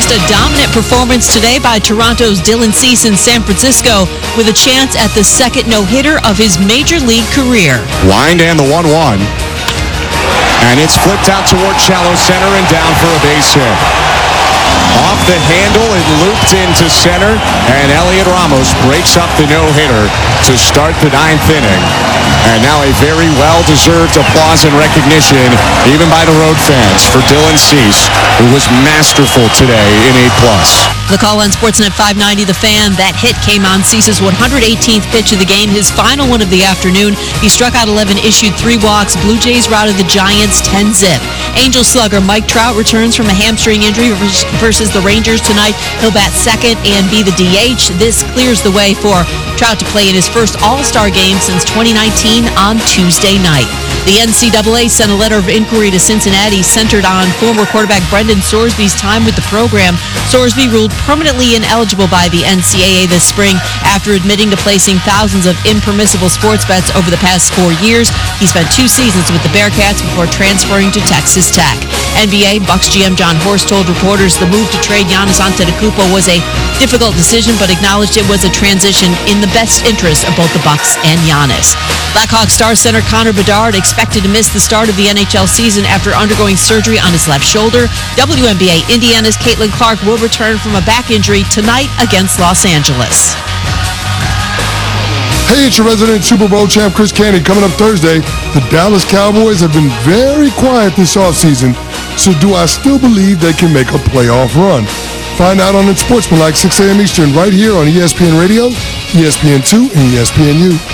witnessed a dominant performance today by Toronto's Dylan Cease in San Francisco with a chance at the second no-hitter of his major league career. Wind and the 1-1. And it's flipped out toward shallow center and down for a base hit. Off the handle, it looped into center, and Elliot Ramos breaks up the no-hitter to start the 9th inning. And now a very well-deserved applause and recognition, even by the road fans, for Dylan Cease, who was masterful today in A+. The call on Sportsnet 590, The Fan. That hit came on Cease's 118th pitch of the game, his final one of the afternoon. He struck out 11, issued 3 walks. Blue Jays routed the Giants 10-zip. Angel slugger Mike Trout returns from a hamstring injury versus the Rangers tonight. He'll bat second and be the DH. This clears the way for Trout to play in his first All-Star game since 2019 on Tuesday night. The NCAA sent a letter of inquiry to Cincinnati centered on former quarterback Brendan Sorsby's time with the program. Sorsby ruled permanently ineligible by the NCAA this spring after admitting to placing thousands of impermissible sports bets over the past 4 years. He spent 2 seasons with the Bearcats before transferring to Texas Tech. NBA Bucks GM John Horst told reporters the move to trade Giannis Antetokounmpo was a difficult decision, but acknowledged it was a transition in the best interest of both the Bucks and Giannis. Blackhawks star center Connor Bedard expected to miss the start of the NHL season after undergoing surgery on his left shoulder. WNBA Indiana's Caitlin Clark will return from a back injury tonight against Los Angeles. Hey, it's your resident Super Bowl champ Chris Canty. Coming up Thursday, the Dallas Cowboys have been very quiet this offseason, so do I still believe they can make a playoff run? Find out on Sportsmanlike 6 a.m. Eastern right here on ESPN Radio, ESPN2, and ESPNU.